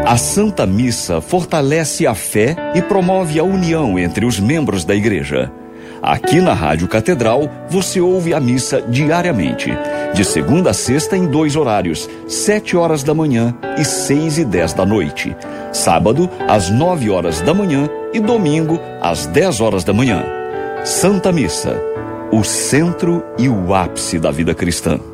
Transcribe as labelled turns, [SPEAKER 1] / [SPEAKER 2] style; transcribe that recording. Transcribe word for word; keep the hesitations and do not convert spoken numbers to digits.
[SPEAKER 1] A Santa Missa fortalece a fé e promove a união entre os membros da igreja. Aqui na Rádio Catedral, você ouve a missa diariamente, de segunda a sexta em dois horários, sete horas da manhã e seis e dez da noite. Sábado, às nove horas da manhã e domingo, às dez horas da manhã. Santa Missa, o centro e o ápice da vida cristã.